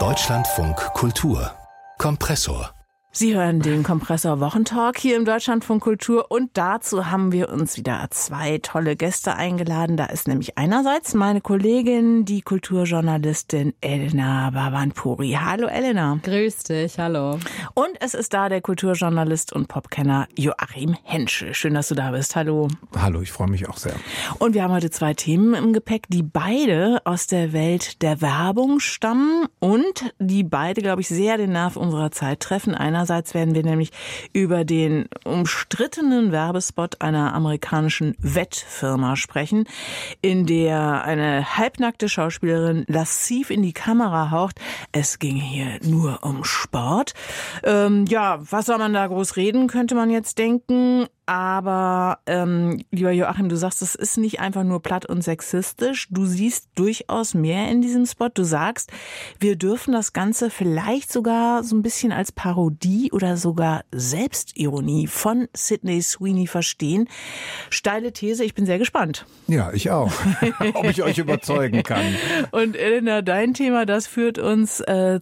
Deutschlandfunk Kultur Kompressor. Sie hören den Kompressor-Wochentalk hier im Deutschlandfunk Kultur und dazu haben wir uns wieder zwei tolle Gäste eingeladen. Da ist nämlich einerseits meine Kollegin, die Kulturjournalistin Elena Bhavanpuri. Hallo Elena. Grüß dich, hallo. Und es ist da der Kulturjournalist und Popkenner Joachim Henschel. Schön, dass du da bist. Hallo. Hallo, ich freue mich auch sehr. Und wir haben heute zwei Themen im Gepäck, die beide aus der Welt der Werbung stammen und die beide, glaube ich, sehr den Nerv unserer Zeit treffen. Einerseits werden wir nämlich über den umstrittenen Werbespot einer amerikanischen Wettfirma sprechen, in der eine halbnackte Schauspielerin lasziv in die Kamera haucht. Es ging hier nur um Sport. Was soll man da groß reden, könnte man jetzt denken. Aber lieber Joachim, du sagst, es ist nicht einfach nur platt und sexistisch. Du siehst durchaus mehr in diesem Spot. Du sagst, wir dürfen das Ganze vielleicht sogar so ein bisschen als Parodie oder sogar Selbstironie von Sydney Sweeney verstehen. Steile These, ich bin sehr gespannt. Ja, ich auch. Ob ich euch überzeugen kann. Und Elena, dein Thema, das führt uns dein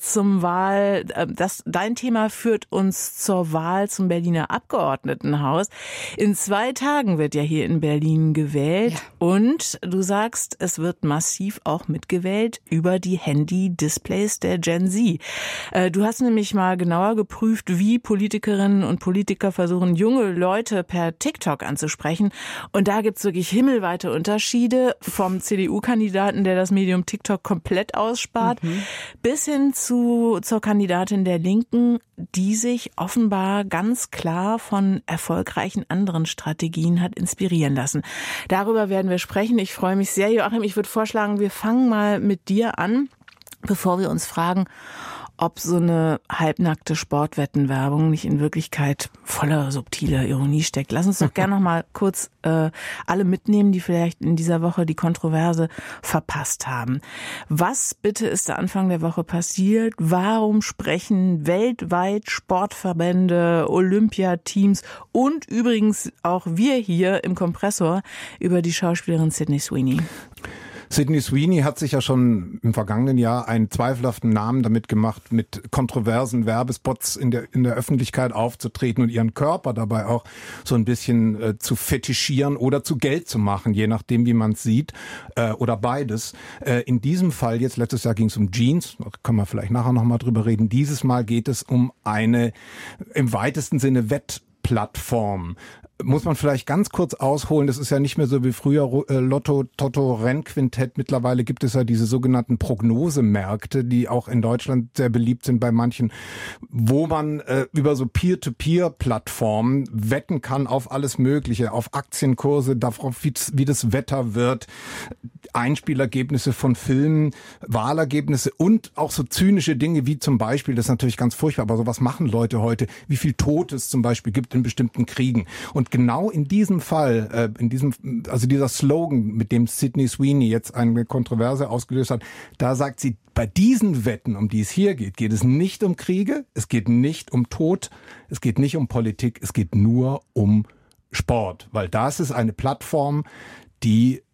Thema führt uns zur Wahl zum Berliner Abgeordnetenhaus. In 2 Tagen wird ja hier in Berlin gewählt und du sagst, es wird massiv auch mitgewählt über die Handy-Displays der Gen Z. Du hast nämlich mal genauer geprüft, wie Politikerinnen und Politiker versuchen, junge Leute per TikTok anzusprechen. Und da gibt's wirklich himmelweite Unterschiede vom CDU-Kandidaten, der das Medium TikTok komplett ausspart, bis hin zur Kandidatin der Linken, die sich offenbar ganz klar von erfolgreichen anderen Strategien hat inspirieren lassen. Darüber werden wir sprechen. Ich freue mich sehr, Joachim. Ich würde vorschlagen, wir fangen mal mit dir an, bevor wir uns fragen, ob so eine halbnackte Sportwettenwerbung nicht in Wirklichkeit voller subtiler Ironie steckt. Lass uns doch gerne noch mal kurz alle mitnehmen, die vielleicht in dieser Woche die Kontroverse verpasst haben. Was bitte ist der Anfang der Woche passiert? Warum sprechen weltweit Sportverbände, Olympiateams und übrigens auch wir hier im Kompressor über die Schauspielerin Sydney Sweeney? Sydney Sweeney hat sich ja schon im vergangenen Jahr einen zweifelhaften Namen damit gemacht, mit kontroversen Werbespots in der Öffentlichkeit aufzutreten und ihren Körper dabei auch so ein bisschen zu fetischieren oder zu Geld zu machen, je nachdem, wie man es sieht, oder beides. In diesem Fall, jetzt letztes Jahr ging es um Jeans, da können wir vielleicht nachher nochmal drüber reden. Dieses Mal geht es um eine im weitesten Sinne Wettplattform. Muss man vielleicht ganz kurz ausholen, das ist ja nicht mehr so wie früher Lotto, Toto, Rennquintett. Mittlerweile gibt es ja diese sogenannten Prognosemärkte, die auch in Deutschland sehr beliebt sind bei manchen, wo man über so Peer-to-Peer-Plattformen wetten kann auf alles Mögliche, auf Aktienkurse, darauf, wie das Wetter wird, Einspielergebnisse von Filmen, Wahlergebnisse und auch so zynische Dinge wie zum Beispiel, das ist natürlich ganz furchtbar, aber sowas machen Leute heute, wie viel Tod es zum Beispiel gibt in bestimmten Kriegen. Und genau in diesem Fall, also dieser Slogan, mit dem Sydney Sweeney jetzt eine Kontroverse ausgelöst hat, da sagt sie, bei diesen Wetten, um die es hier geht, geht es nicht um Kriege, es geht nicht um Tod, es geht nicht um Politik, es geht nur um Sport. Weil das ist eine Plattform, die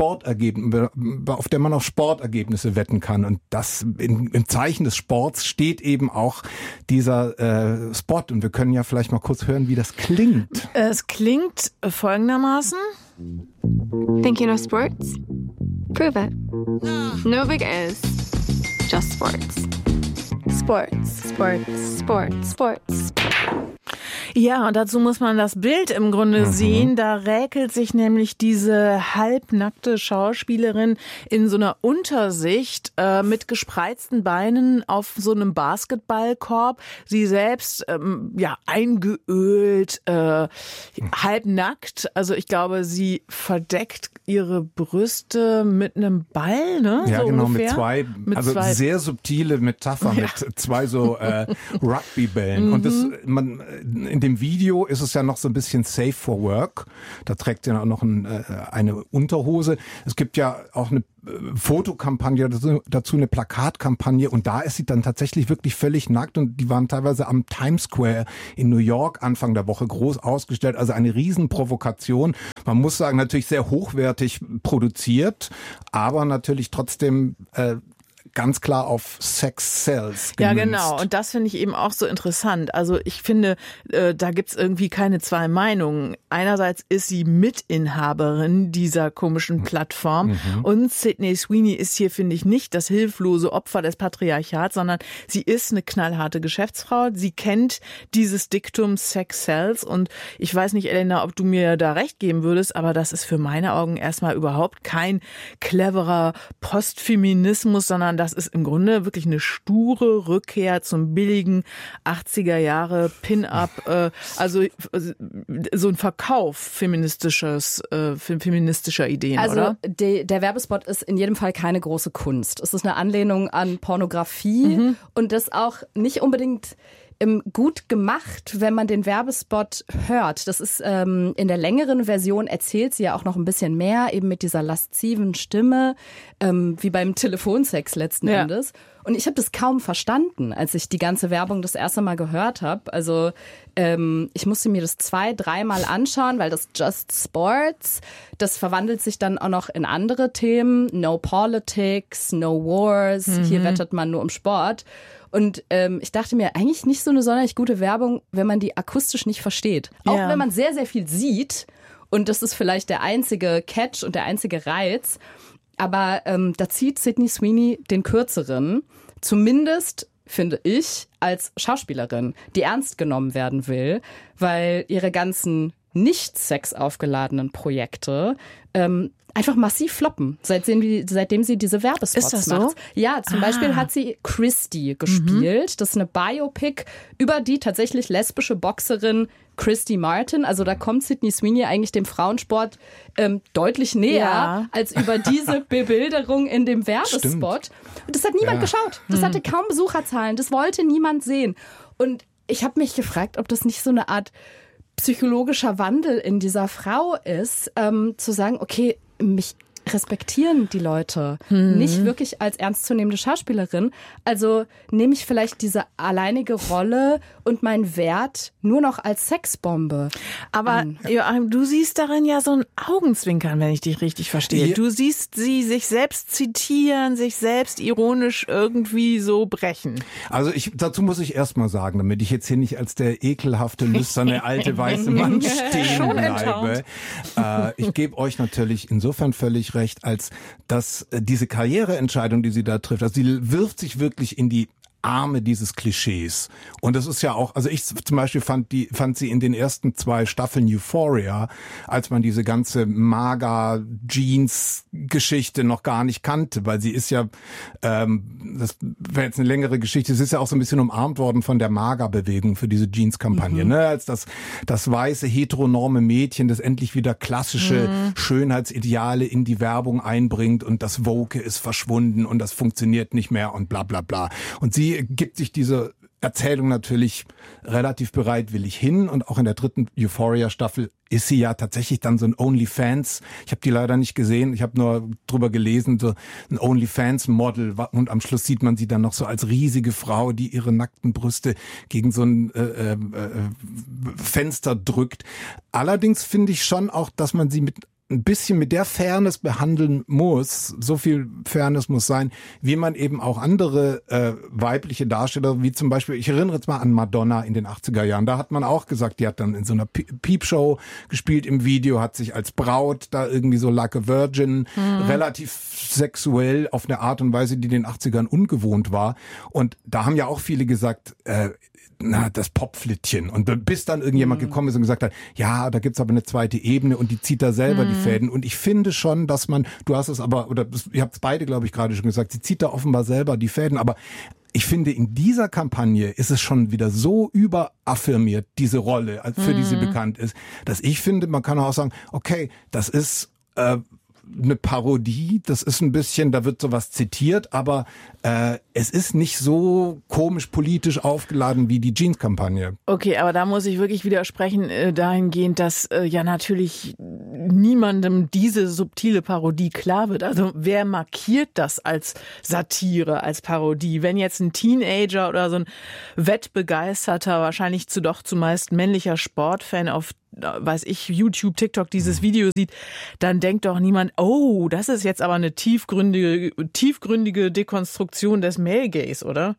auf der man auf Sportergebnisse wetten kann. Und das im Zeichen des Sports steht eben auch dieser Spot. Und wir können ja vielleicht mal kurz hören, wie das klingt. Es klingt folgendermaßen. Think you know sports? Prove it. No big is. Just sports. Sports. Sports. Sports. Sports. Ja, und dazu muss man das Bild im Grunde sehen. Da räkelt sich nämlich diese halbnackte Schauspielerin in so einer Untersicht mit gespreizten Beinen auf so einem Basketballkorb. Sie selbst eingeölt, halbnackt. Also ich glaube, sie verdeckt ihre Brüste mit einem Ball, ne? Ja, so genau, ungefähr. mit zwei sehr subtile Metapher, mit zwei so Rugbybällen. Und in dem Video ist es ja noch so ein bisschen safe for work. Da trägt sie ja auch noch eine Unterhose. Es gibt ja auch eine Fotokampagne dazu, eine Plakatkampagne, und da ist sie dann tatsächlich wirklich völlig nackt, und die waren teilweise am Times Square in New York Anfang der Woche groß ausgestellt, also eine Riesenprovokation. Man muss sagen, natürlich sehr hochwertig produziert, aber natürlich trotzdem ganz klar auf Sex Sells gemünzt. Ja, genau. Und das finde ich eben auch so interessant. Also ich finde, da gibt's irgendwie keine zwei Meinungen. Einerseits ist sie Mitinhaberin dieser komischen Plattform und Sydney Sweeney ist hier, finde ich, nicht das hilflose Opfer des Patriarchats, sondern sie ist eine knallharte Geschäftsfrau. Sie kennt dieses Diktum Sex Sells und ich weiß nicht, Elena, ob du mir da recht geben würdest, aber das ist für meine Augen erstmal überhaupt kein cleverer Postfeminismus, sondern das ist im Grunde wirklich eine sture Rückkehr zum billigen 80er Jahre Pin-Up, also so ein Verkauf feministischer Ideen, also, oder? Der Werbespot ist in jedem Fall keine große Kunst. Es ist eine Anlehnung an Pornografie und das auch nicht unbedingt gut gemacht, wenn man den Werbespot hört. Das ist in der längeren Version erzählt sie ja auch noch ein bisschen mehr, eben mit dieser lasziven Stimme, wie beim Telefonsex letzten Endes. Und ich habe das kaum verstanden, als ich die ganze Werbung das erste Mal gehört habe. Also ich musste mir das 2-3 Mal anschauen, weil das Just Sports, das verwandelt sich dann auch noch in andere Themen. No Politics, No Wars, hier wettet man nur um Sport. Und ich dachte mir, eigentlich nicht so eine sonderlich gute Werbung, wenn man die akustisch nicht versteht. Auch wenn man sehr, sehr viel sieht. Und das ist vielleicht der einzige Catch und der einzige Reiz. Aber da zieht Sydney Sweeney den Kürzeren. Zumindest, finde ich, als Schauspielerin, die ernst genommen werden will, weil ihre ganzen nicht sexaufgeladenen Projekte einfach massiv floppen, seitdem sie diese Werbespots macht. Ist das so? Ja, zum Beispiel hat sie Christy gespielt. Das ist eine Biopic über die tatsächlich lesbische Boxerin Christy Martin. Also da kommt Sydney Sweeney eigentlich dem Frauensport deutlich näher als über diese Bebilderung in dem Werbespot. Und das hat niemand geschaut. Das hatte kaum Besucherzahlen. Das wollte niemand sehen. Und ich habe mich gefragt, ob das nicht so eine Art psychologischer Wandel in dieser Frau ist, zu sagen, okay, mich respektieren die Leute nicht wirklich als ernstzunehmende Schauspielerin. Also nehme ich vielleicht diese alleinige Rolle und meinen Wert nur noch als Sexbombe. Aber Joachim, du siehst darin ja so ein Augenzwinkern, wenn ich dich richtig verstehe. Ja. Du siehst sie sich selbst zitieren, sich selbst ironisch irgendwie so brechen. Also dazu muss ich erst mal sagen, damit ich jetzt hier nicht als der ekelhafte, lüsterne, alte, weiße Mann stehen bleibe. Ich gebe euch natürlich insofern völlig recht, als dass diese Karriereentscheidung, die sie da trifft, also sie wirft sich wirklich in die Arme dieses Klischees. Und das ist ja auch, also ich zum Beispiel fand sie in den ersten 2 Staffeln Euphoria, als man diese ganze Maga-Jeans-Geschichte noch gar nicht kannte, weil sie ist ja, das wäre jetzt eine längere Geschichte, es ist ja auch so ein bisschen umarmt worden von der Maga-Bewegung für diese Jeans-Kampagne, ne? Als das weiße, heteronorme Mädchen, das endlich wieder klassische Schönheitsideale in die Werbung einbringt und das Woke ist verschwunden und das funktioniert nicht mehr und bla bla bla. Und sie gibt sich diese Erzählung natürlich relativ bereitwillig hin und auch in der 3. Euphoria-Staffel ist sie ja tatsächlich dann so ein OnlyFans. Ich habe die leider nicht gesehen, ich habe nur drüber gelesen, so ein OnlyFans-Model und am Schluss sieht man sie dann noch so als riesige Frau, die ihre nackten Brüste gegen so ein Fenster drückt. Allerdings finde ich schon auch, dass man sie ein bisschen mit der Fairness behandeln muss, so viel Fairness muss sein, wie man eben auch andere weibliche Darsteller, wie zum Beispiel, ich erinnere jetzt mal an Madonna in den 80er Jahren, da hat man auch gesagt, die hat dann in so einer Peepshow gespielt im Video, hat sich als Braut da irgendwie so like a Virgin, relativ sexuell auf eine Art und Weise, die den 80ern ungewohnt war. Und da haben ja auch viele gesagt, das Popflittchen. Und bis dann irgendjemand gekommen ist und gesagt hat, ja, da gibt's aber eine zweite Ebene und die zieht da selber die Fäden. Und ich finde schon, dass du hast es aber, oder ihr habt es beide, glaube ich, gerade schon gesagt, sie zieht da offenbar selber die Fäden. Aber ich finde, in dieser Kampagne ist es schon wieder so überaffirmiert, diese Rolle, für die sie bekannt ist, dass ich finde, man kann auch sagen, okay, das ist eine Parodie, das ist ein bisschen, da wird sowas zitiert, aber es ist nicht so komisch politisch aufgeladen wie die Jeans-Kampagne. Okay, aber da muss ich wirklich widersprechen, dahingehend, dass ja natürlich niemandem diese subtile Parodie klar wird. Also wer markiert das als Satire, als Parodie? Wenn jetzt ein Teenager oder so ein wettbegeisterter, wahrscheinlich doch zumeist männlicher Sportfan auf weiß ich, YouTube, TikTok dieses Video sieht, dann denkt doch niemand, oh, das ist jetzt aber eine tiefgründige Dekonstruktion des Male Gaze, oder?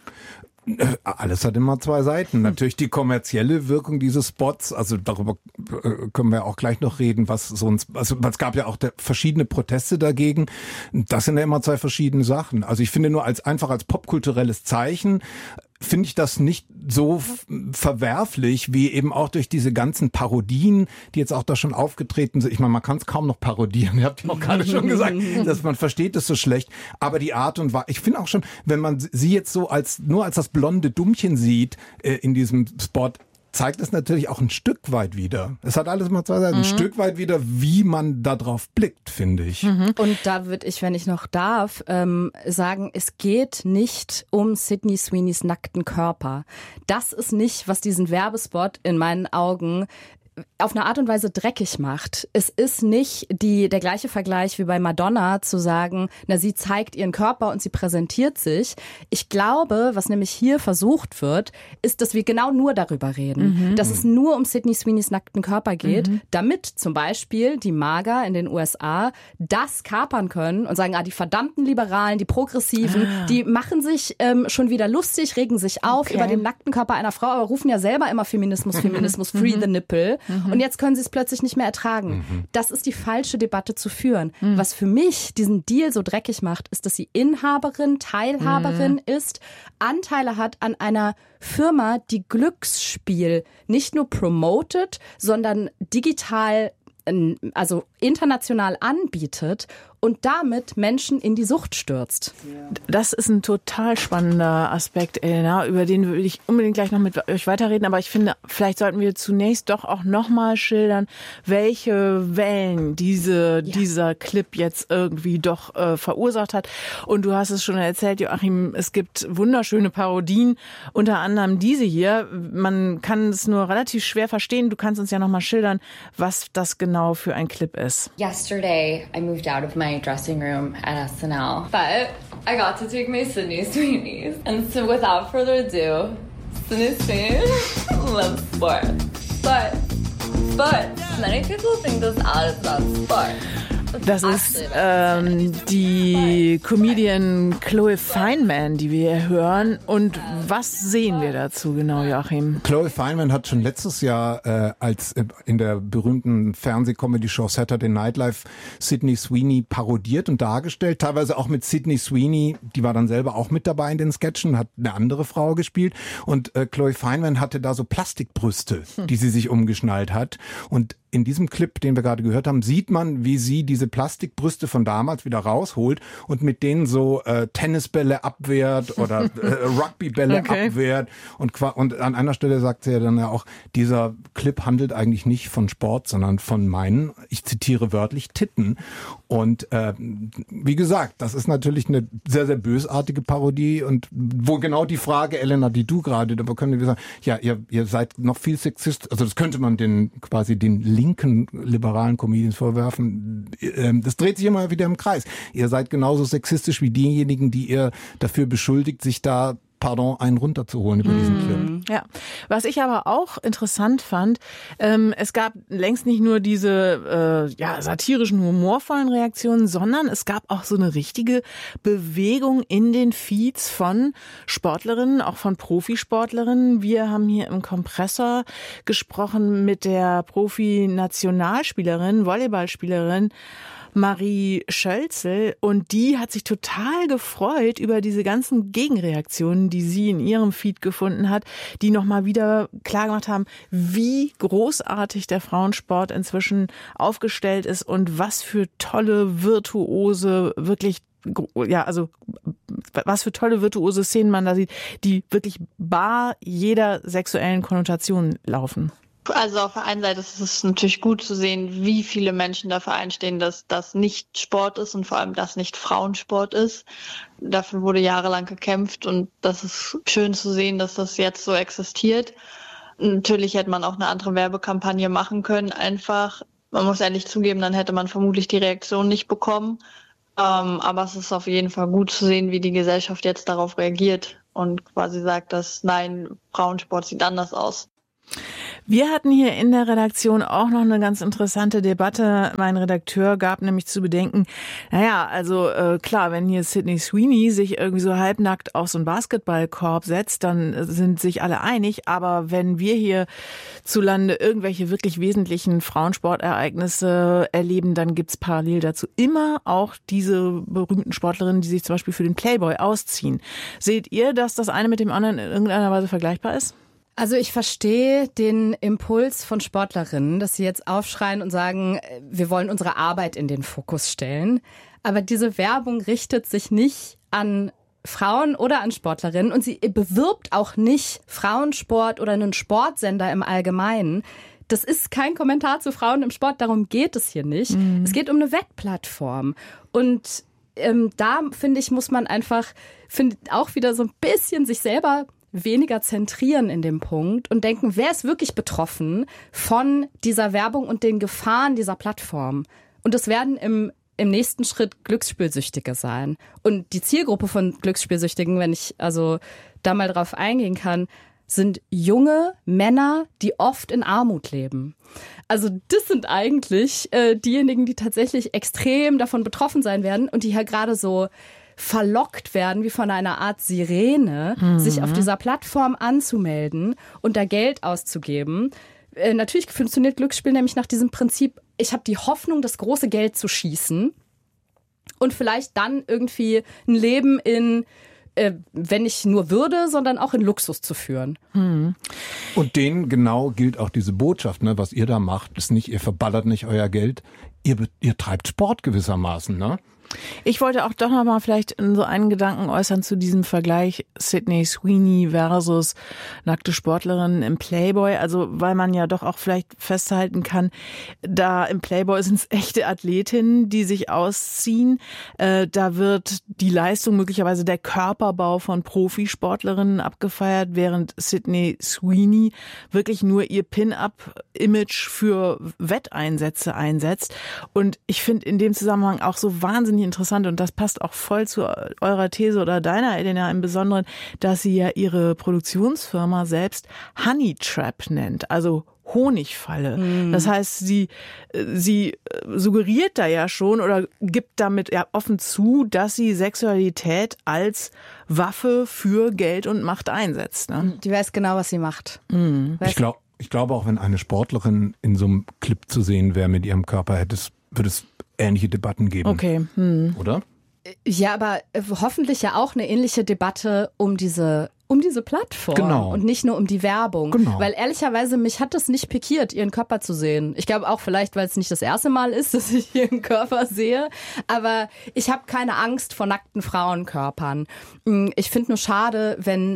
Alles hat immer zwei Seiten. Natürlich die kommerzielle Wirkung dieses Spots, also darüber können wir auch gleich noch reden, also es gab ja auch verschiedene Proteste dagegen. Das sind ja immer zwei verschiedene Sachen. Also ich finde nur einfach als popkulturelles Zeichen finde ich das nicht so verwerflich, wie eben auch durch diese ganzen Parodien, die jetzt auch da schon aufgetreten sind. Ich meine, man kann es kaum noch parodieren. Ihr habt ja auch gerade schon gesagt, dass man versteht es so schlecht. Aber die Art und Weise, ich finde auch schon, wenn man sie jetzt so nur als das blonde Dummchen sieht in diesem Spot, zeigt es natürlich auch ein Stück weit wieder. Es hat alles mal zwei Seiten. Ein Stück weit wieder, wie man da drauf blickt, finde ich. Und da würde ich, wenn ich noch darf, sagen, es geht nicht um Sydney Sweeneys nackten Körper. Das ist nicht, was diesen Werbespot in meinen Augen auf eine Art und Weise dreckig macht. Es ist nicht der gleiche Vergleich wie bei Madonna zu sagen, na, sie zeigt ihren Körper und sie präsentiert sich. Ich glaube, was nämlich hier versucht wird, ist, dass wir genau nur darüber reden. Dass es nur um Sydney Sweeneys nackten Körper geht, damit zum Beispiel die MAGA in den USA das kapern können und sagen, die verdammten Liberalen, die Progressiven, die machen sich schon wieder lustig, regen sich auf über den nackten Körper einer Frau, aber rufen ja selber immer Feminismus, free the nipple. Und jetzt können sie es plötzlich nicht mehr ertragen. Das ist die falsche Debatte zu führen. Was für mich diesen Deal so dreckig macht, ist, dass sie Inhaberin, Teilhaberin ist, Anteile hat an einer Firma, die Glücksspiel nicht nur promotet, sondern digital, also international anbietet und damit Menschen in die Sucht stürzt. Das ist ein total spannender Aspekt, Elena, über den würde ich unbedingt gleich noch mit euch weiterreden. Aber ich finde, vielleicht sollten wir zunächst doch auch nochmal schildern, welche Wellen dieser Clip jetzt irgendwie doch verursacht hat. Und du hast es schon erzählt, Joachim, es gibt wunderschöne Parodien, unter anderem diese hier. Man kann es nur relativ schwer verstehen. Du kannst uns ja nochmal schildern, was das genau für ein Clip ist. Yesterday, I moved out of my dressing room at SNL, but I got to take my Sydney Sweeney's. And so without further ado, Sydney Sweeney loves sport. But many people think this ad is about sport. Das ist die Comedian Chloe Fineman, die wir hier hören. Und was sehen wir dazu genau, Joachim? Chloe Fineman hat schon letztes Jahr als in der berühmten Fernseh-Comedy-Show Saturday Night Live Sydney Sweeney parodiert und dargestellt. Teilweise auch mit Sydney Sweeney, die war dann selber auch mit dabei in den Sketchen, hat eine andere Frau gespielt. Und Chloe Fineman hatte da so Plastikbrüste, die sie sich umgeschnallt hat. Und in diesem Clip, den wir gerade gehört haben, sieht man, wie sie diese Plastikbrüste von damals wieder rausholt und mit denen so Tennisbälle abwehrt oder Rugbybälle abwehrt. Und an einer Stelle sagt sie ja dann ja auch, dieser Clip handelt eigentlich nicht von Sport, sondern von meinen, ich zitiere wörtlich, Titten. Und wie gesagt, das ist natürlich eine sehr, sehr bösartige Parodie und wo genau die Frage, Elena, die du gerade, da können wir sagen, ja, ihr seid noch viel sexist, also das könnte man den linken liberalen Comedians vorwerfen. Das dreht sich immer wieder im Kreis. Ihr seid genauso sexistisch wie diejenigen, die ihr dafür beschuldigt, sich da einen runterzuholen über diesen Clip. Ja, was ich aber auch interessant fand, es gab längst nicht nur diese satirischen, humorvollen Reaktionen, sondern es gab auch so eine richtige Bewegung in den Feeds von Sportlerinnen, auch von Profisportlerinnen. Wir haben hier im Kompressor gesprochen mit der Profi-Nationalspielerin, Volleyballspielerin Marie Schölzel, und die hat sich total gefreut über diese ganzen Gegenreaktionen, die sie in ihrem Feed gefunden hat, die nochmal wieder klar gemacht haben, wie großartig der Frauensport inzwischen aufgestellt ist und was für tolle virtuose, was für tolle virtuose Szenen man da sieht, die wirklich bar jeder sexuellen Konnotation laufen. Also auf der einen Seite ist es natürlich gut zu sehen, wie viele Menschen dafür einstehen, dass das nicht Sport ist und vor allem das nicht Frauensport ist. Dafür wurde jahrelang gekämpft und das ist schön zu sehen, dass das jetzt so existiert. Natürlich hätte man auch eine andere Werbekampagne machen können, einfach. Man muss ehrlich zugeben, dann hätte man vermutlich die Reaktion nicht bekommen. Aber es ist auf jeden Fall gut zu sehen, wie die Gesellschaft jetzt darauf reagiert und quasi sagt, dass nein, Frauensport sieht anders aus. Wir hatten hier in der Redaktion auch noch eine ganz interessante Debatte. Mein Redakteur gab nämlich zu bedenken, klar, wenn hier Sydney Sweeney sich irgendwie so halbnackt auf so einen Basketballkorb setzt, dann sind sich alle einig. Aber wenn wir hier zu Lande irgendwelche wirklich wesentlichen Frauensportereignisse erleben, dann gibt's parallel dazu immer auch diese berühmten Sportlerinnen, die sich zum Beispiel für den Playboy ausziehen. Seht ihr, dass das eine mit dem anderen in irgendeiner Weise vergleichbar ist? Also ich verstehe den Impuls von Sportlerinnen, dass sie jetzt aufschreien und sagen, wir wollen unsere Arbeit in den Fokus stellen. Aber diese Werbung richtet sich nicht an Frauen oder an Sportlerinnen und sie bewirbt auch nicht Frauensport oder einen Sportsender im Allgemeinen. Das ist kein Kommentar zu Frauen im Sport, darum geht es hier nicht. Es geht um eine Wettplattform. Und da, finde ich, muss man einfach auch wieder so ein bisschen sich selber weniger zentrieren in dem Punkt und denken, wer ist wirklich betroffen von dieser Werbung und den Gefahren dieser Plattform? Und es werden im nächsten Schritt Glücksspielsüchtige sein. Und die Zielgruppe von Glücksspielsüchtigen, wenn ich also da mal drauf eingehen kann, sind junge Männer, die oft in Armut leben. Also das sind eigentlich diejenigen, die tatsächlich extrem davon betroffen sein werden und die ja gerade so verlockt werden, wie von einer Art Sirene, sich auf dieser Plattform anzumelden und da Geld auszugeben. Natürlich funktioniert Glücksspiel nämlich nach diesem Prinzip, ich habe die Hoffnung, das große Geld zu schießen und vielleicht dann irgendwie ein Leben in, wenn nicht nur Würde, sondern auch in Luxus zu führen. Und denen genau gilt auch diese Botschaft, ne? Was ihr da macht, ist nicht, ihr verballert nicht euer Geld, ihr treibt Sport gewissermaßen, ne? Ich wollte auch doch noch mal vielleicht so einen Gedanken äußern zu diesem Vergleich Sydney Sweeney versus nackte Sportlerinnen im Playboy. Also weil man ja doch auch vielleicht festhalten kann, da im Playboy sind es echte Athletinnen, die sich ausziehen. Da wird die Leistung, möglicherweise der Körperbau von Profisportlerinnen abgefeiert, während Sydney Sweeney wirklich nur ihr Pin-Up-Image für Wetteinsätze einsetzt. Und ich finde in dem Zusammenhang auch so wahnsinnig interessant und das passt auch voll zu eurer These oder deiner, Elena, im Besonderen, dass sie ja ihre Produktionsfirma selbst Honey Trap nennt, also Honigfalle. Das heißt, sie suggeriert da ja schon oder gibt damit ja offen zu, dass sie Sexualität als Waffe für Geld und Macht einsetzt. Ne? Die weiß genau, was sie macht. Ich glaube auch, wenn eine Sportlerin in so einem Clip zu sehen wäre mit ihrem Körper, würde es ähnliche Debatten geben. Okay. Oder? Ja, aber hoffentlich ja auch eine ähnliche Debatte um diese Plattform. Genau. Und nicht nur um die Werbung. Genau. Weil ehrlicherweise, mich hat das nicht pikiert, ihren Körper zu sehen. Ich glaube auch vielleicht, weil es nicht das erste Mal ist, dass ich ihren Körper sehe. Aber ich habe keine Angst vor nackten Frauenkörpern. Ich finde nur schade, wenn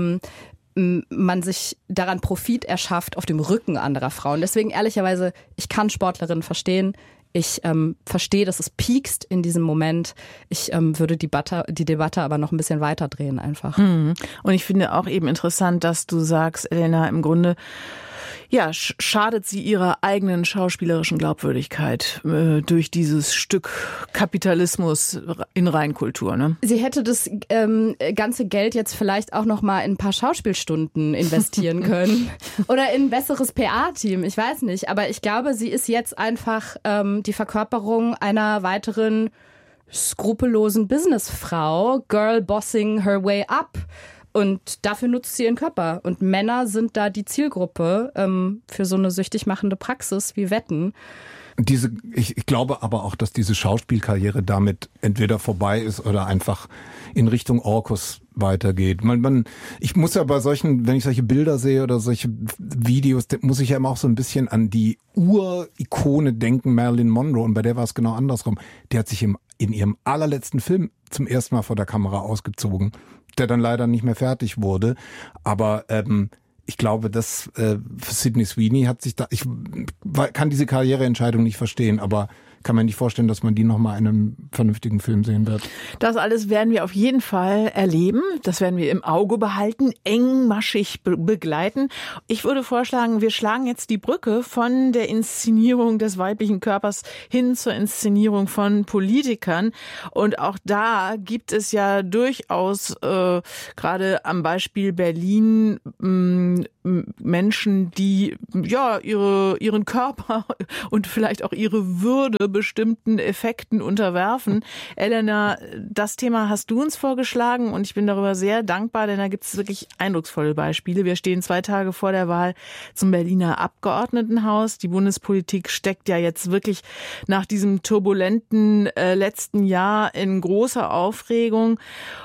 man sich daran Profit erschafft auf dem Rücken anderer Frauen. Deswegen ehrlicherweise, ich kann Sportlerinnen verstehen. Ich verstehe, dass es piekst in diesem Moment. Ich würde die Debatte aber noch ein bisschen weiter drehen einfach. Und ich finde auch eben interessant, dass du sagst, Elena, im Grunde ja, schadet sie ihrer eigenen schauspielerischen Glaubwürdigkeit durch dieses Stück Kapitalismus in Reinkultur, ne? Sie hätte das ganze Geld jetzt vielleicht auch noch mal in ein paar Schauspielstunden investieren können oder in ein besseres PA-Team, ich weiß nicht. Aber ich glaube, sie ist jetzt einfach die Verkörperung einer weiteren skrupellosen Businessfrau, Girl bossing her way up. Und dafür nutzt sie ihren Körper. Und Männer sind da die Zielgruppe für so eine süchtig machende Praxis wie Wetten. Ich glaube aber auch, dass diese Schauspielkarriere damit entweder vorbei ist oder einfach in Richtung Orkus weitergeht. Ich muss ja bei solchen, wenn ich solche Bilder sehe oder solche Videos, muss ich ja immer auch so ein bisschen an die Ur-Ikone denken, Marilyn Monroe. Und bei der war es genau andersrum. Die hat sich in ihrem allerletzten Film zum ersten Mal vor der Kamera ausgezogen, der dann leider nicht mehr fertig wurde. Aber ich glaube, dass Sydney Sweeney hat sich ich kann diese Karriereentscheidung nicht verstehen, aber kann mir nicht vorstellen, dass man die nochmal in einem vernünftigen Film sehen wird. Das alles werden wir auf jeden Fall erleben. Das werden wir im Auge behalten, engmaschig begleiten. Ich würde vorschlagen, wir schlagen jetzt die Brücke von der Inszenierung des weiblichen Körpers hin zur Inszenierung von Politikern. Und auch da gibt es ja durchaus gerade am Beispiel Berlin Menschen, die ja ihren Körper und vielleicht auch ihre Würde bestimmten Effekten unterwerfen. Elena, das Thema hast du uns vorgeschlagen und ich bin darüber sehr dankbar, denn da gibt es wirklich eindrucksvolle Beispiele. Wir stehen 2 Tage vor der Wahl zum Berliner Abgeordnetenhaus. Die Bundespolitik steckt ja jetzt wirklich nach diesem turbulenten letzten Jahr in großer Aufregung.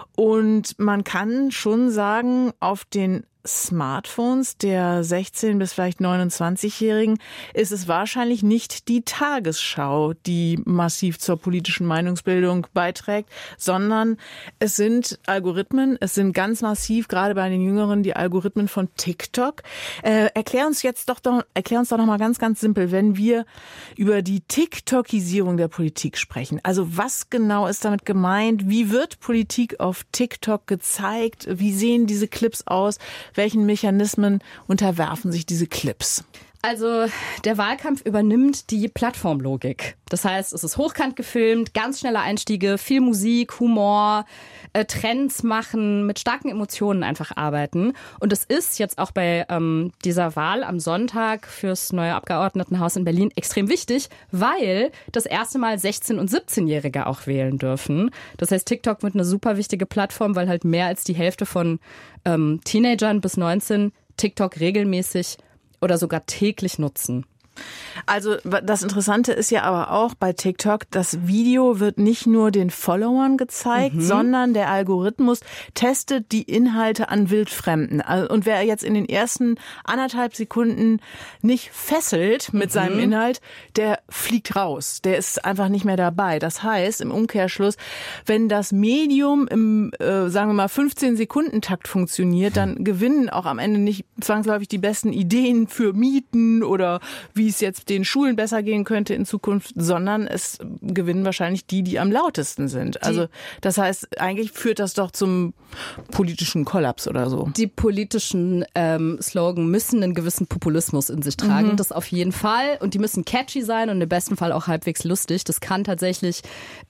Und man kann schon sagen, auf den Smartphones der 16- bis vielleicht 29-Jährigen ist es wahrscheinlich nicht die Tagesschau, die massiv zur politischen Meinungsbildung beiträgt, sondern es sind Algorithmen, es sind ganz massiv, gerade bei den Jüngeren, die Algorithmen von TikTok. Erklär uns doch noch mal ganz, ganz simpel, wenn wir über die TikTokisierung der Politik sprechen. Also was genau ist damit gemeint? Wie wird Politik auf TikTok gezeigt? Wie sehen diese Clips aus? Welchen Mechanismen unterwerfen sich diese Clips? Also der Wahlkampf übernimmt die Plattformlogik. Das heißt, es ist hochkant gefilmt, ganz schnelle Einstiege, viel Musik, Humor, Trends machen, mit starken Emotionen einfach arbeiten. Und es ist jetzt auch bei dieser Wahl am Sonntag fürs neue Abgeordnetenhaus in Berlin extrem wichtig, weil das erste Mal 16- und 17-Jährige auch wählen dürfen. Das heißt, TikTok wird eine super wichtige Plattform, weil halt mehr als die Hälfte von Teenagern bis 19 TikTok regelmäßig oder sogar täglich nutzen. Also das Interessante ist ja aber auch bei TikTok, das Video wird nicht nur den Followern gezeigt, sondern der Algorithmus testet die Inhalte an Wildfremden. Und wer jetzt in den ersten 1,5 Sekunden nicht fesselt mit seinem Inhalt, der fliegt raus. Der ist einfach nicht mehr dabei. Das heißt, im Umkehrschluss, wenn das Medium im, sagen wir mal, 15-Sekunden-Takt funktioniert, dann gewinnen auch am Ende nicht zwangsläufig die besten Ideen für Mieten oder wie es jetzt den Schulen besser gehen könnte in Zukunft, sondern es gewinnen wahrscheinlich die am lautesten sind. Also das heißt, eigentlich führt das doch zum politischen Kollaps oder so. Die politischen Slogan müssen einen gewissen Populismus in sich tragen, das auf jeden Fall. Und die müssen catchy sein und im besten Fall auch halbwegs lustig. Das kann tatsächlich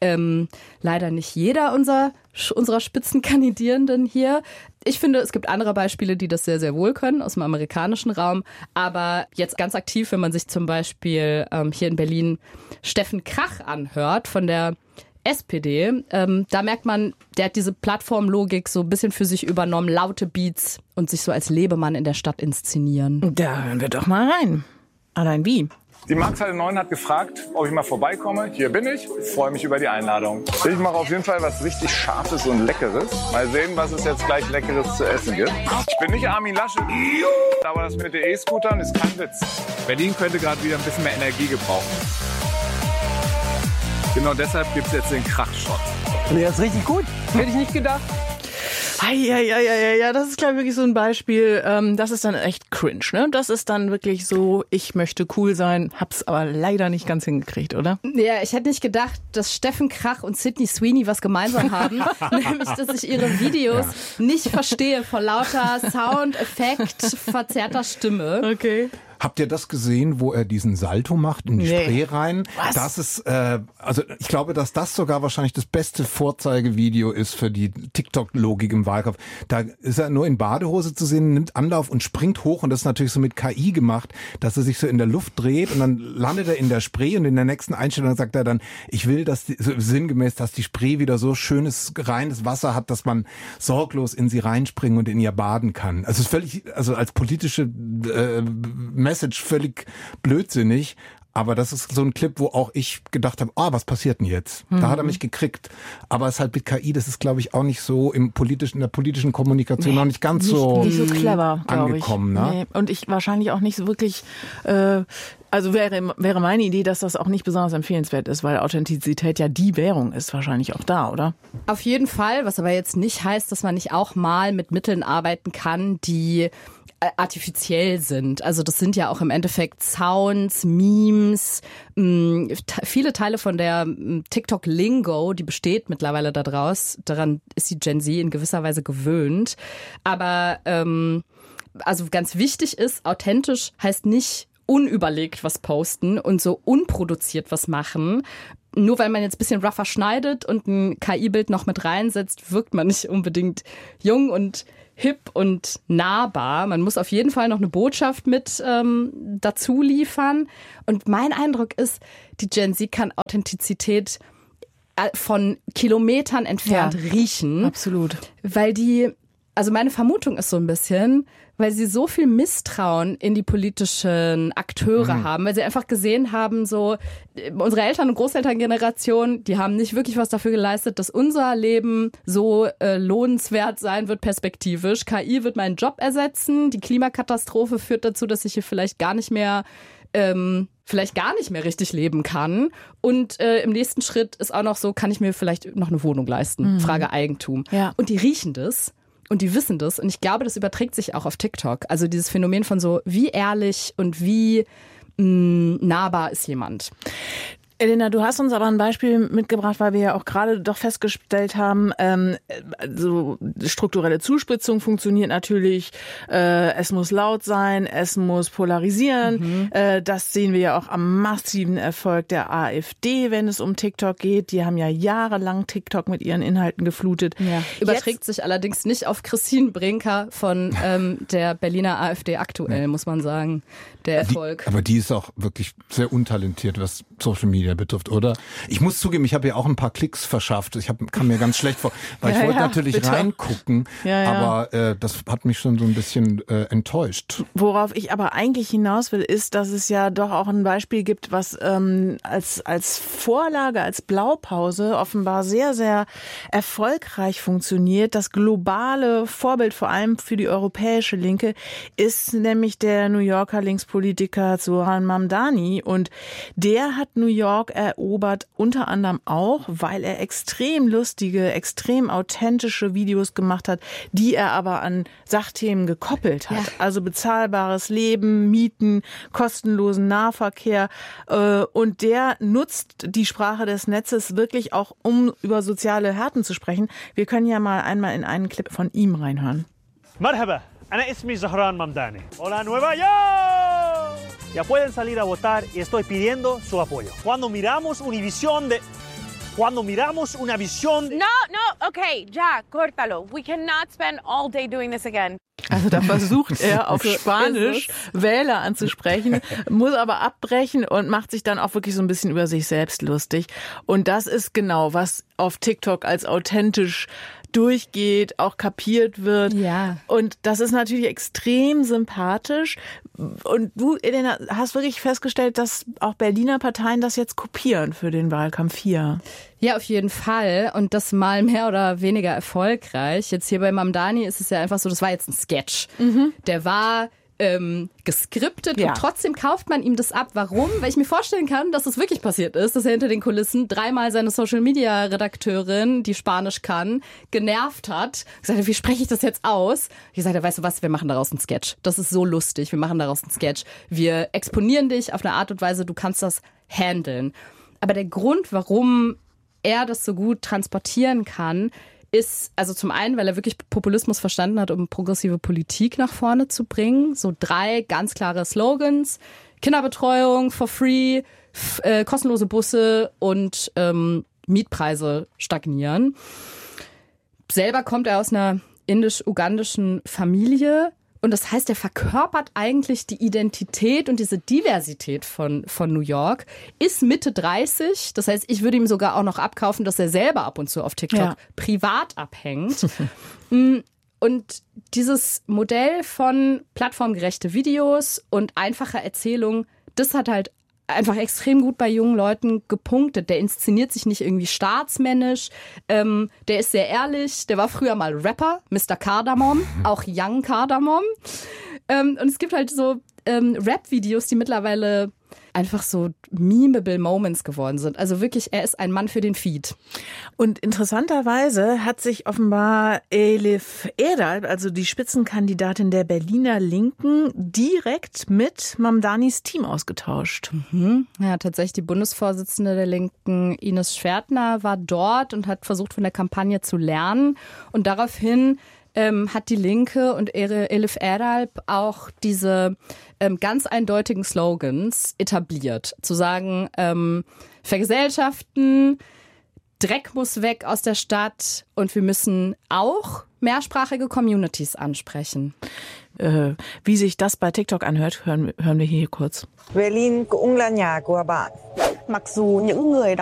leider nicht jeder unserer Spitzenkandidierenden hier. Ich finde, es gibt andere Beispiele, die das sehr, sehr wohl können aus dem amerikanischen Raum. Aber jetzt ganz aktiv, wenn man sich zum Beispiel hier in Berlin Steffen Krach anhört von der SPD, da merkt man, der hat diese Plattformlogik so ein bisschen für sich übernommen, laute Beats und sich so als Lebemann in der Stadt inszenieren. Da hören wir doch mal rein. Allein wie? Die Markthalle 9 hat gefragt, ob ich mal vorbeikomme. Hier bin ich. Freue mich über die Einladung. Ich mache auf jeden Fall was richtig Scharfes und Leckeres. Mal sehen, was es jetzt gleich Leckeres zu essen gibt. Ich bin nicht Armin Laschet, aber das mit den E-Scootern ist kein Witz. Berlin könnte gerade wieder ein bisschen mehr Energie gebrauchen. Genau deshalb gibt es jetzt den Krachshot. Der ist richtig gut. Hätte ich nicht gedacht. Ja, das ist, glaube ich, wirklich so ein Beispiel. Das ist dann echt cringe, ne? Das ist dann wirklich so, ich möchte cool sein, hab's aber leider nicht ganz hingekriegt, oder? Ja, ich hätte nicht gedacht, dass Steffen Krach und Sydney Sweeney was gemeinsam haben. Nämlich, dass ich ihre Videos nicht verstehe vor lauter Soundeffekt verzerrter Stimme. Okay. Habt ihr das gesehen, wo er diesen Salto macht in die Spree rein? Was? Das ist, also ich glaube, dass das sogar wahrscheinlich das beste Vorzeigevideo ist für die TikTok-Logik im Wahlkampf. Da ist er nur in Badehose zu sehen, nimmt Anlauf und springt hoch und das ist natürlich so mit KI gemacht, dass er sich so in der Luft dreht und dann landet er in der Spree und in der nächsten Einstellung sagt er dann, ich will, dass so sinngemäß, dass die Spree wieder so schönes, reines Wasser hat, dass man sorglos in sie reinspringen und in ihr baden kann. Also es ist völlig, also als politische Message völlig blödsinnig, aber das ist so ein Clip, wo auch ich gedacht habe, was passiert denn jetzt? Da hat er mich gekriegt. Aber es ist halt mit KI, das ist, glaube ich, auch nicht so in der politischen Kommunikation noch nicht ganz nicht so clever, angekommen. Ich. Ne? Nee. Und ich wahrscheinlich auch nicht so wirklich, also wäre meine Idee, dass das auch nicht besonders empfehlenswert ist, weil Authentizität ja die Währung ist wahrscheinlich auch da, oder? Auf jeden Fall, was aber jetzt nicht heißt, dass man nicht auch mal mit Mitteln arbeiten kann, die artifiziell sind. Also das sind ja auch im Endeffekt Sounds, Memes, viele Teile von der TikTok-Lingo, die besteht mittlerweile daran ist die Gen Z in gewisser Weise gewöhnt. Aber also ganz wichtig ist, authentisch heißt nicht unüberlegt was posten und so unproduziert was machen. nur weil man jetzt ein bisschen rougher schneidet und ein KI-Bild noch mit reinsetzt, wirkt man nicht unbedingt jung und hip und nahbar. Man muss auf jeden Fall noch eine Botschaft mit dazu liefern. Und mein Eindruck ist, die Gen Z kann Authentizität von Kilometern entfernt riechen. Absolut. Weil also meine Vermutung ist so ein bisschen, weil sie so viel Misstrauen in die politischen Akteure haben, weil sie einfach gesehen haben, so unsere Eltern- und Großelterngeneration, die haben nicht wirklich was dafür geleistet, dass unser Leben so lohnenswert sein wird perspektivisch. KI wird meinen Job ersetzen. Die Klimakatastrophe führt dazu, dass ich hier vielleicht gar nicht mehr richtig leben kann. Und im nächsten Schritt ist auch noch so, kann ich mir vielleicht noch eine Wohnung leisten? Frage Eigentum. Ja. Und die riechen das. Und die wissen das. Und ich glaube, das überträgt sich auch auf TikTok. Also dieses Phänomen von so, wie ehrlich und wie nahbar ist jemand. Elena, du hast uns aber ein Beispiel mitgebracht, weil wir ja auch gerade doch festgestellt haben, so strukturelle Zuspitzung funktioniert natürlich, es muss laut sein, es muss polarisieren. Das sehen wir ja auch am massiven Erfolg der AfD, wenn es um TikTok geht. Die haben ja jahrelang TikTok mit ihren Inhalten geflutet. Ja. Überträgt sich allerdings nicht auf Christine Brinker von der Berliner AfD aktuell, muss man sagen, der Erfolg. Aber die ist auch wirklich sehr untalentiert, was Social Media betrifft, oder? Ich muss zugeben, ich habe ja auch ein paar Klicks verschafft. Kam mir ganz schlecht vor, weil ich wollte natürlich reingucken, aber das hat mich schon so ein bisschen enttäuscht. Worauf ich aber eigentlich hinaus will, ist, dass es ja doch auch ein Beispiel gibt, was als Vorlage, als Blaupause offenbar sehr, sehr erfolgreich funktioniert. Das globale Vorbild, vor allem für die europäische Linke, ist nämlich der New Yorker Linkspolitiker Zoran Mamdani. Und der hat New York erobert, unter anderem auch, weil er extrem lustige, extrem authentische Videos gemacht hat, die er aber an Sachthemen gekoppelt hat. Ja. Also bezahlbares Leben, Mieten, kostenlosen Nahverkehr. Und der nutzt die Sprache des Netzes wirklich auch, um über soziale Härten zu sprechen. Wir können ja mal einmal in einen Clip von ihm reinhören. Marhaba, ana ismi Zoran Mamdani. Hola Nueva York! Ya pueden salir a votar y estoy pidiendo su apoyo. Cuando miramos una visión No, okay, ya, córtalo. We cannot spend all day doing this again. Also da versucht er auf Spanisch Wähler anzusprechen, muss aber abbrechen und macht sich dann auch wirklich so ein bisschen über sich selbst lustig. Und das ist genau, was auf TikTok als authentisch durchgeht, auch kapiert wird. Ja. Und das ist natürlich extrem sympathisch. Und du, Elena, hast wirklich festgestellt, dass auch Berliner Parteien das jetzt kopieren für den Wahlkampf hier. Ja, auf jeden Fall. Und das mal mehr oder weniger erfolgreich. Jetzt hier bei Mamdani ist es ja einfach so, das war jetzt ein Sketch. Der war geskriptet und trotzdem kauft man ihm das ab. Warum? Weil ich mir vorstellen kann, dass das wirklich passiert ist, dass er hinter den Kulissen dreimal seine Social-Media-Redakteurin, die Spanisch kann, genervt hat. Gesagt hat, wie spreche ich das jetzt aus? Ich gesagt habe, weißt du was, wir machen daraus einen Sketch. Das ist so lustig, wir machen daraus einen Sketch. Wir exponieren dich auf eine Art und Weise, du kannst das handeln. Aber der Grund, warum er das so gut transportieren kann, ist, also zum einen, weil er wirklich Populismus verstanden hat, um progressive Politik nach vorne zu bringen. So 3 ganz klare Slogans. Kinderbetreuung for free, kostenlose Busse und Mietpreise stagnieren. Selber kommt er aus einer indisch-ugandischen Familie. Und das heißt, er verkörpert eigentlich die Identität und diese Diversität von New York, ist Mitte 30. Das heißt, ich würde ihm sogar auch noch abkaufen, dass er selber ab und zu auf TikTok privat abhängt. Und dieses Modell von plattformgerechte Videos und einfacher Erzählung, das hat halt einfach extrem gut bei jungen Leuten gepunktet. Der inszeniert sich nicht irgendwie staatsmännisch. Der ist sehr ehrlich. Der war früher mal Rapper, Mr. Cardamom, auch Young Cardamom. Und es gibt halt so Rap-Videos, die mittlerweile einfach so memeable Moments geworden sind. Also wirklich, er ist ein Mann für den Feed. Und interessanterweise hat sich offenbar Elif Erdal, also die Spitzenkandidatin der Berliner Linken, direkt mit Mamdanis Team ausgetauscht. Ja, tatsächlich die Bundesvorsitzende der Linken, Ines Schwertner, war dort und hat versucht, von der Kampagne zu lernen. Und daraufhin hat die Linke und Elif Erdal auch diese ganz eindeutigen Slogans etabliert. Zu sagen, vergesellschaften. Dreck muss weg aus der Stadt und wir müssen auch mehrsprachige Communities ansprechen. Wie sich das bei TikTok anhört, hören wir hier kurz. Berlin cũng là nhà của bạn. Mặc dù những người